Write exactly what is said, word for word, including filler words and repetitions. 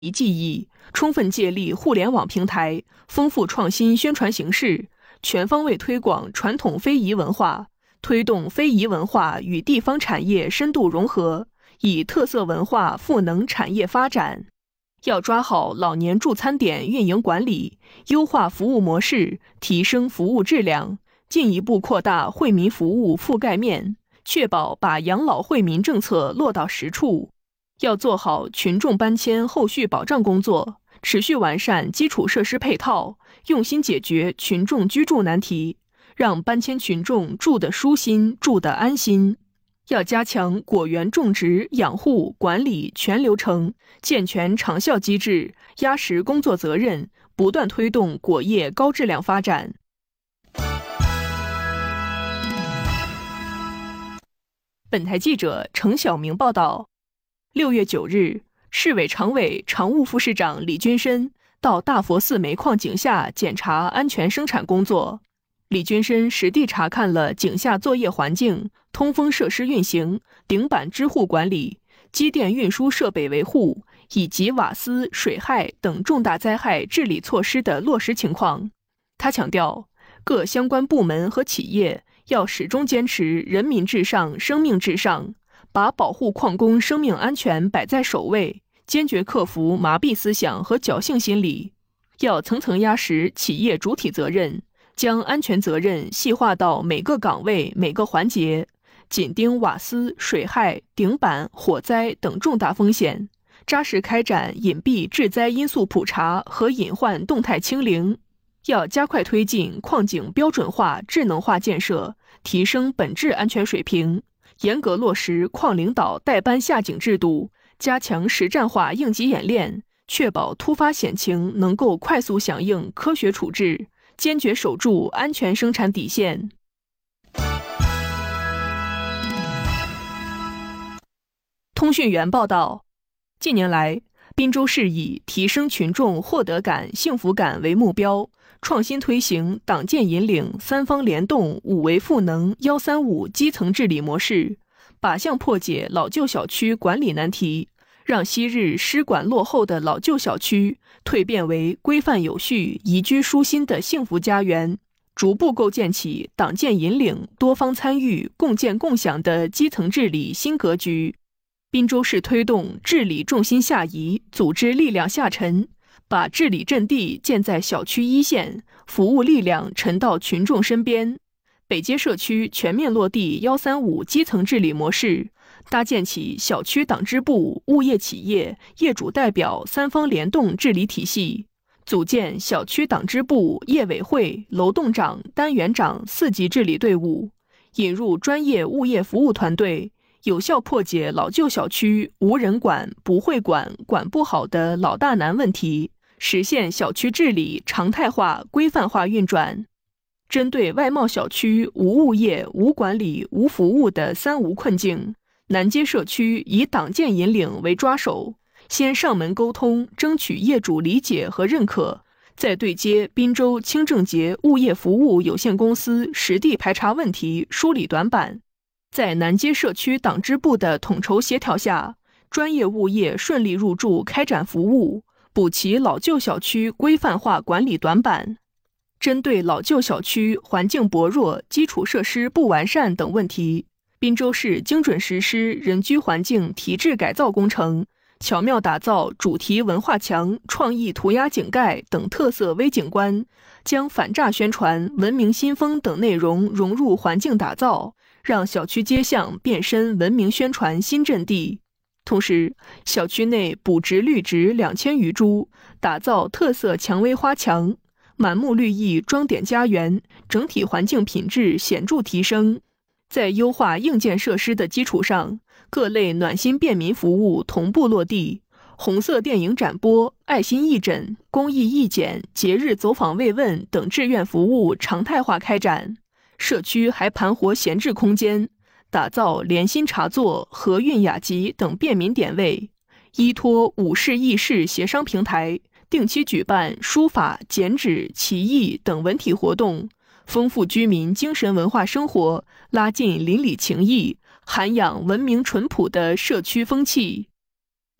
技艺，充分借力互联网平台，丰富创新宣传形式，全方位推广传统非遗文化，推动非遗文化与地方产业深度融合，以特色文化赋能产业发展。要抓好老年助餐点运营管理，优化服务模式，提升服务质量，进一步扩大惠民服务覆盖面，确保把养老惠民政策落到实处。要做好群众搬迁后续保障工作，持续完善基础设施配套，用心解决群众居住难题，让搬迁群众住得舒心，住得安心。要加强果园种植、养护、管理全流程，健全长效机制，压实工作责任，不断推动果业高质量发展。本台记者程晓明报道。六月九日，市委常委、常务副市长李军深到大佛寺煤矿井下检查安全生产工作。李军深实地查看了井下作业环境、通风设施运行、顶板支护管理、机电运输设备维护以及瓦斯、水害等重大灾害治理措施的落实情况。他强调，各相关部门和企业要始终坚持人民至上、生命至上，把保护矿工生命安全摆在首位，坚决克服麻痹思想和侥幸心理。要层层压实企业主体责任，将安全责任细化到每个岗位、每个环节，紧盯瓦斯、水害、顶板、火灾等重大风险，扎实开展隐蔽致灾因素普查和隐患动态清零。要加快推进矿井标准化、智能化建设，提升本质安全水平，严格落实矿领导代班下井制度，加强实战化应急演练，确保突发险情能够快速响应、科学处置，坚决守住安全生产底线。通讯员报道，近年来，滨州市以提升群众获得感、幸福感为目标，创新推行党建引领、三方联动、五维赋能、幺三五基层治理模式，靶向破解老旧小区管理难题，让昔日失管落后的老旧小区蜕变为规范有序、宜居舒心的幸福家园，逐步构建起党建引领、多方参与、共建共享的基层治理新格局。滨州市推动治理重心下移、组织力量下沉，把治理阵地建在小区一线，服务力量沉到群众身边。北街社区全面落地幺三五基层治理模式，搭建起小区党支部、物业企业、业主代表三方联动治理体系，组建小区党支部、业委会、楼栋长、单元长四级治理队伍，引入专业物业服务团队，有效破解老旧小区无人管、不会管、管不好的老大难问题，实现小区治理常态化、规范化运转。针对外贸小区无物业、无管理、无服务的三无困境，南街社区以党建引领为抓手，先上门沟通，争取业主理解和认可，再对接滨州清正节物业服务有限公司实地排查问题，梳理短板。在南街社区党支部的统筹协调下，专业物业顺利入驻开展服务，补齐老旧小区规范化管理短板。针对老旧小区环境薄弱、基础设施不完善等问题，滨州市精准实施人居环境提质改造工程，巧妙打造主题文化墙、创意涂鸦井盖等特色微景观，将反诈宣传、文明新风等内容融入环境打造，让小区街巷变身文明宣传新阵地。同时，小区内补植绿植两千余株，打造特色蔷薇花墙，满目绿意装点家园，整体环境品质显著提升。在优化硬件设施的基础上，各类暖心便民服务同步落地，红色电影展播、爱心义诊、公益义检、节日走访慰问等志愿服务常态化开展。社区还盘活闲置空间，打造联心茶座、和韵雅集等便民点位，依托五市议事协商平台，定期举办书法、剪纸、棋艺等文体活动，丰富居民精神文化生活，拉近邻里情谊，涵养文明淳朴的社区风气。